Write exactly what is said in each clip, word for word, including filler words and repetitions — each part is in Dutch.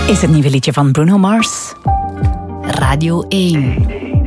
Is het nieuwe liedje van Bruno Mars. Radio één.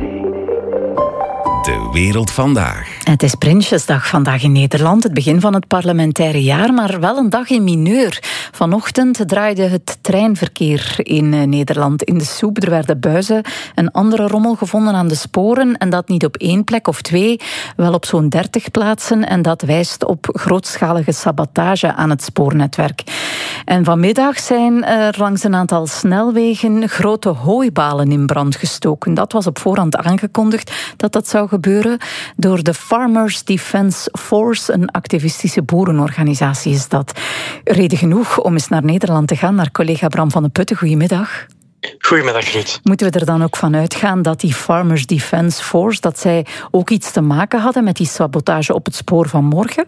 De wereld vandaag. Het is Prinsjesdag vandaag in Nederland, het begin van het parlementaire jaar, maar wel een dag in mineur. Vanochtend draaide het treinverkeer in Nederland in de soep. Er werden buizen en andere rommel gevonden aan de sporen en dat niet op één plek of twee, wel op zo'n dertig plaatsen en dat wijst op grootschalige sabotage aan het spoornetwerk. En vanmiddag zijn er langs een aantal snelwegen grote hooibalen in brand gestoken. Dat was op voorhand aangekondigd dat dat zou gebeuren door de Farmers Defence Force, een activistische boerenorganisatie is dat. Reden genoeg om eens naar Nederland te gaan, naar collega Bram van den Putten. Goedemiddag. Goedemiddag, Ruud. Moeten we er dan ook van uitgaan dat die Farmers Defence Force, dat zij ook iets te maken hadden met die sabotage op het spoor van morgen?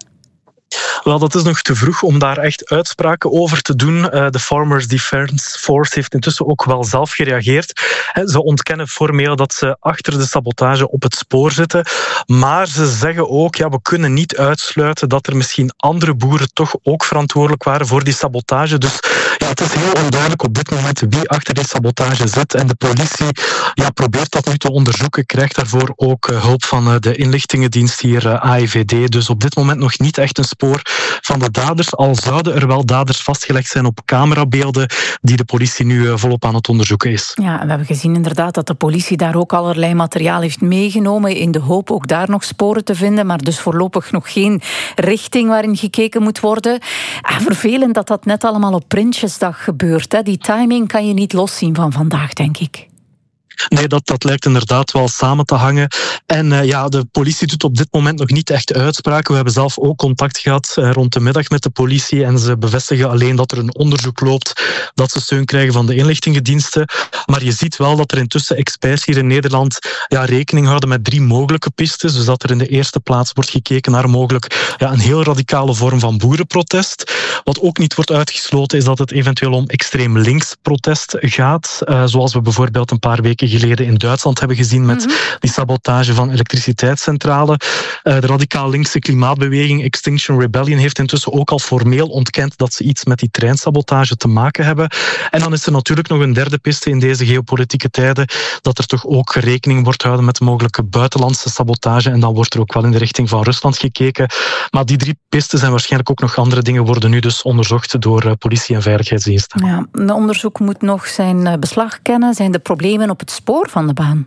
Wel, dat is nog te vroeg om daar echt uitspraken over te doen. De Farmers Defence Force heeft intussen ook wel zelf gereageerd. Ze ontkennen formeel dat ze achter de sabotage op het spoor zitten. Maar ze zeggen ook, ja, we kunnen niet uitsluiten dat er misschien andere boeren toch ook verantwoordelijk waren voor die sabotage. Dus ja, het is heel onduidelijk op dit moment wie achter die sabotage zit. En de politie ja, probeert dat nu te onderzoeken. Krijgt daarvoor ook hulp van de inlichtingendienst hier, A I V D. Dus op dit moment nog niet echt een spoor van de daders, al zouden er wel daders vastgelegd zijn op camerabeelden die de politie nu volop aan het onderzoeken is. Ja, we hebben gezien inderdaad dat de politie daar ook allerlei materiaal heeft meegenomen in de hoop ook daar nog sporen te vinden, maar dus voorlopig nog geen richting waarin gekeken moet worden. Ah, vervelend dat dat net allemaal op Prinsjesdag gebeurt. Hè. Die timing kan je niet loszien van vandaag, denk ik. Nee, dat, dat lijkt inderdaad wel samen te hangen. En uh, ja, de politie doet op dit moment nog niet echt uitspraken. We hebben zelf ook contact gehad uh, rond de middag met de politie en ze bevestigen alleen dat er een onderzoek loopt, dat ze steun krijgen van de inlichtingendiensten. Maar je ziet wel dat er intussen experts hier in Nederland ja, rekening houden met drie mogelijke pistes. Dus dat er in de eerste plaats wordt gekeken naar mogelijk ja, een heel radicale vorm van boerenprotest. Wat ook niet wordt uitgesloten is dat het eventueel om extreem links protest gaat. Uh, zoals we bijvoorbeeld een paar weken geleden in Duitsland hebben gezien met mm-hmm. die sabotage van elektriciteitscentrale. Uh, de radicaal linkse klimaatbeweging Extinction Rebellion heeft intussen ook al formeel ontkend dat ze iets met die treinsabotage te maken hebben. En dan is er natuurlijk nog een derde piste in deze geopolitieke tijden, dat er toch ook rekening wordt gehouden met mogelijke buitenlandse sabotage en dan wordt er ook wel in de richting van Rusland gekeken. Maar die drie pistes en waarschijnlijk ook nog andere dingen worden nu dus onderzocht door politie en veiligheidsdiensten. Ja, het onderzoek moet nog zijn beslag kennen. Zijn de problemen op het spoor van de baan?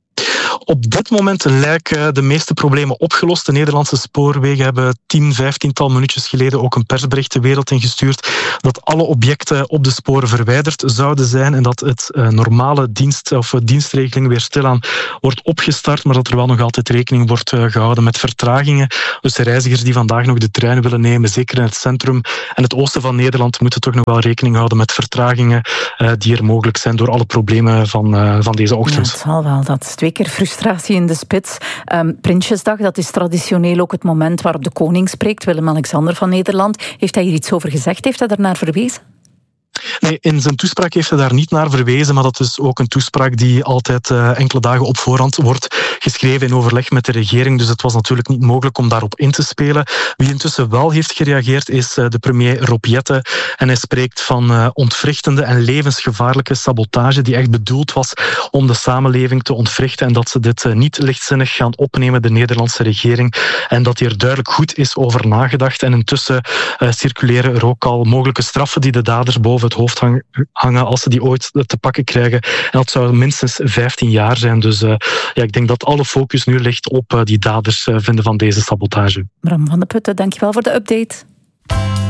Op dit moment lijken de meeste problemen opgelost. De Nederlandse spoorwegen hebben tien, vijftiental minuutjes geleden ook een persbericht de wereld ingestuurd dat alle objecten op de sporen verwijderd zouden zijn en dat het uh, normale dienst of dienstregeling weer stilaan wordt opgestart, maar dat er wel nog altijd rekening wordt uh, gehouden met vertragingen. Dus de reizigers die vandaag nog de trein willen nemen, zeker in het centrum en het oosten van Nederland, moeten toch nog wel rekening houden met vertragingen uh, die er mogelijk zijn door alle problemen van, uh, van deze ochtend. Ja, het zal wel. Dat is twee keer frustratie in de spits. Um, Prinsjesdag, dat is traditioneel ook het moment waarop de koning spreekt. Willem-Alexander van Nederland. Heeft hij hier iets over gezegd? Heeft hij daarnaar verwezen? Nee, in zijn toespraak heeft hij daar niet naar verwezen, maar dat is ook een toespraak die altijd uh, enkele dagen op voorhand wordt geschreven in overleg met de regering. Dus het was natuurlijk niet mogelijk om daarop in te spelen. Wie intussen wel heeft gereageerd is uh, de premier Rob Jetten. En hij spreekt van uh, ontwrichtende en levensgevaarlijke sabotage die echt bedoeld was om de samenleving te ontwrichten en dat ze dit uh, niet lichtzinnig gaan opnemen, de Nederlandse regering. En dat hier duidelijk goed is over nagedacht. En intussen uh, circuleren er ook al mogelijke straffen die de daders boven het hoofd hangen als ze die ooit te pakken krijgen. En dat zou minstens vijftien jaar zijn. Dus uh, ja, ik denk dat alle focus nu ligt op uh, die daders uh, vinden van deze sabotage. Bram van den Putten, dankjewel voor de update.